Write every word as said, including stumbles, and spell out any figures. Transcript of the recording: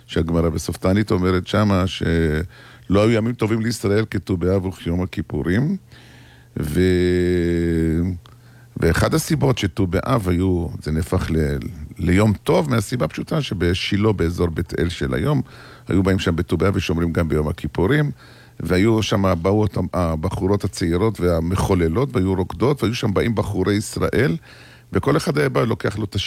שהגמרא בסוף תענית אומרת שמה שלא היו ימים טובים לישראל כט"ו באב וכיום הכיפורים, ו... ואחד הסיבות שט"ו באב היו, זה נהפך ל... ליום טוב, מהסיבה פשוטה שבשילה באזור בית אל של היום, היו באים שם בט"ו באב ושומרים גם ביום הכיפורים, והיו שם באו הבחורות הצעירות והמחוללות, והיו רוקדות, והיו שם באים בחורי ישראל, וכל אחד היה בא לוקח לו את השילה.